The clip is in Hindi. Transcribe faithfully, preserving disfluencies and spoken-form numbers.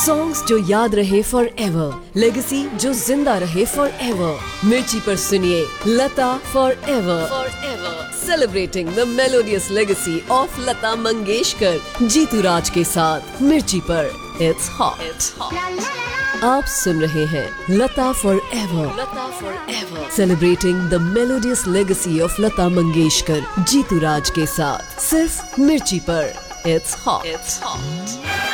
सॉन्ग्स जो याद रहे फॉर एवर, लेगेसी जो जिंदा रहे फॉर एवर। मिर्ची पर सुनिए लता for ever, for ever celebrating the melodious legacy of Lata Mangeshkar, Jitu राज के साथ मिर्ची पर। It's hot, it's hot. आप सुन रहे हैं लता for ever, Lata for ever celebrating the melodious legacy of Lata Mangeshkar, Jitu राज के साथ, सिर्फ मिर्ची पर। It's hot, it's hot.